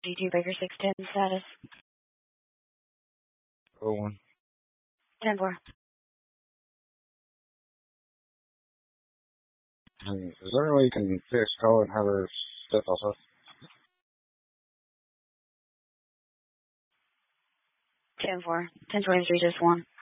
G2 Baker 610 status. 01. 10-4. Is there any way you can fix call and have her step off? 10-4. 1023 just 1.